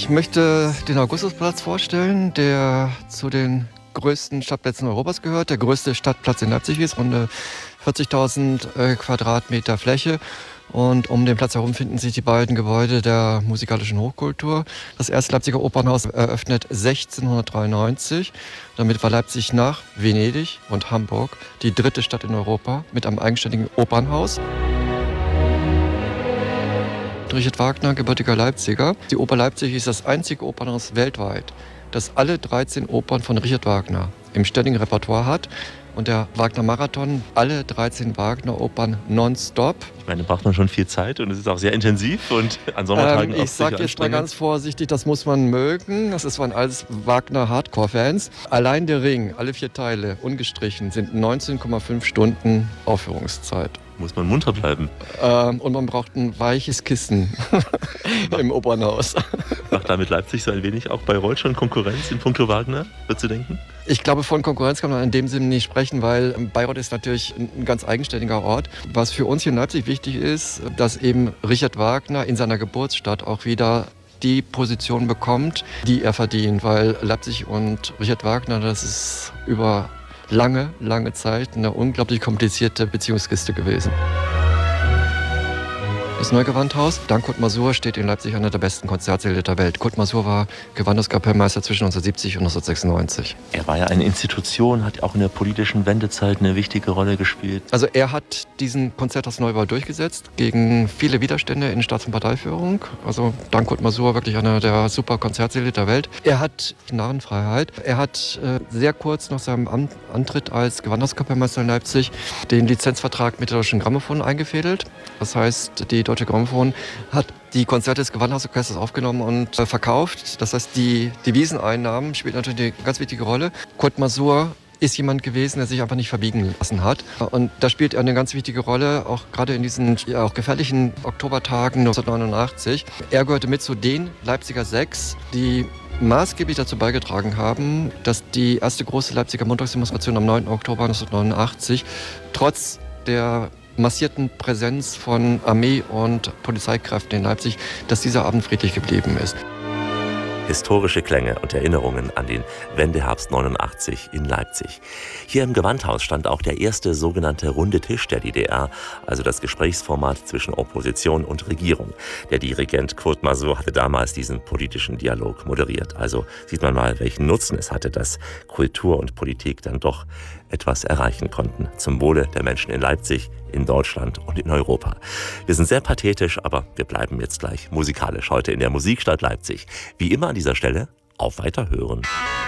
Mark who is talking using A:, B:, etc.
A: Ich möchte den Augustusplatz vorstellen, der zu den größten Stadtplätzen Europas gehört. Der größte Stadtplatz in Leipzig ist rund 40.000 Quadratmeter Fläche. Und um den Platz herum finden sich die beiden Gebäude der musikalischen Hochkultur. Das erste Leipziger Opernhaus eröffnet 1693. Damit war Leipzig nach Venedig und Hamburg die dritte Stadt in Europa mit einem eigenständigen Opernhaus. Richard Wagner, gebürtiger Leipziger. Die Oper Leipzig ist das einzige Opernhaus weltweit, das alle 13 Opern von Richard Wagner im ständigen Repertoire hat. Und der Wagner-Marathon, alle 13 Wagner-Opern nonstop.
B: Ich meine, da braucht man schon viel Zeit und es ist auch sehr intensiv und an Sommertagen auch
A: Ich sage jetzt mal ganz vorsichtig, das muss man mögen. Das waren alles Wagner-Hardcore-Fans. Allein der Ring, alle 4 Teile, ungestrichen, sind 19,5 Stunden Aufführungszeit.
B: Muss man munter bleiben.
A: Und man braucht ein weiches Kissen im Opernhaus.
B: Macht damit Leipzig so ein wenig auch Bayreuth schon Konkurrenz in puncto Wagner, würdest du denken?
A: Ich glaube, von Konkurrenz kann man in dem Sinne nicht sprechen, weil Bayreuth ist natürlich ein ganz eigenständiger Ort. Was für uns hier in Leipzig wichtig ist, dass eben Richard Wagner in seiner Geburtsstadt auch wieder die Position bekommt, die er verdient. Weil Leipzig und Richard Wagner, das ist über lange Zeit eine unglaublich komplizierte Beziehungskiste gewesen. Das Neugewandhaus, dank Kurt Masur, steht in Leipzig einer der besten Konzertsäle der Welt. Kurt Masur war Gewandhauskapellmeister zwischen 1970 und 1996.
B: Er war ja eine Institution, hat auch in der politischen Wendezeit eine wichtige Rolle gespielt.
A: Also er hat diesen Konzerthausneubau durchgesetzt gegen viele Widerstände in Staats- und Parteiführung. Also dank Kurt Masur wirklich einer der super Konzertsäle der Welt. Er hat Narrenfreiheit. Er hat sehr kurz nach seinem Antritt als Gewandhauskapellmeister in Leipzig den Lizenzvertrag mit der Deutschen Grammophon eingefädelt. Das heißt, die Deutsche Grammophon hat die Konzerte des Gewandhausorchesters aufgenommen und verkauft. Das heißt, die Deviseneinnahmen spielen natürlich eine ganz wichtige Rolle. Kurt Masur ist jemand gewesen, der sich einfach nicht verbiegen lassen hat. Und da spielt er eine ganz wichtige Rolle, auch gerade in diesen auch gefährlichen Oktobertagen 1989. Er gehörte mit zu den Leipziger 6, die maßgeblich dazu beigetragen haben, dass die erste große Leipziger Montagsdemonstration am 9. Oktober 1989 trotz der massierten Präsenz von Armee und Polizeikräften in Leipzig, dass dieser Abend friedlich geblieben ist.
B: Historische Klänge und Erinnerungen an den Wendeherbst 89 in Leipzig. Hier im Gewandhaus stand auch der erste sogenannte Runde Tisch der DDR, also das Gesprächsformat zwischen Opposition und Regierung. Der Dirigent Kurt Masur hatte damals diesen politischen Dialog moderiert. Also sieht man mal, welchen Nutzen es hatte, dass Kultur und Politik dann doch etwas erreichen konnten. Zum Wohle der Menschen in Leipzig, in Deutschland und in Europa. Wir sind sehr pathetisch, aber wir bleiben jetzt gleich musikalisch heute in der Musikstadt Leipzig. Wie immer an dieser Stelle, auf Weiterhören.